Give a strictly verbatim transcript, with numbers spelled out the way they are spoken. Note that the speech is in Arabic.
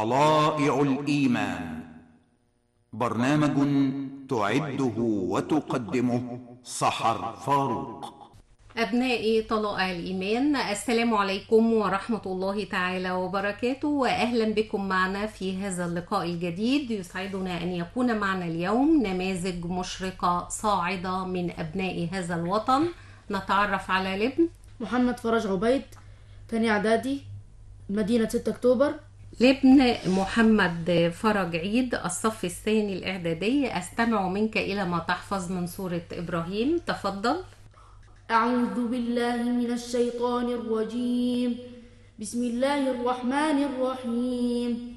طلائع الإيمان، برنامج تعده وتقدمه سحر فاروق. أبنائي طلائع الإيمان، السلام عليكم ورحمة الله تعالى وبركاته، وأهلا بكم معنا في هذا اللقاء الجديد. يسعدنا أن يكون معنا اليوم نماذج مشرقة صاعدة من أبناء هذا الوطن. نتعرف على لبن محمد فرج عبيد، تاني إعدادي، مدينة ستة أكتوبر. لبن محمد فرج عيد، الصف الثاني الإعدادي. أستمع منك إلى ما تحفظ من سورة إبراهيم، تفضل. أعوذ بالله من الشيطان الرجيم، بسم الله الرحمن الرحيم.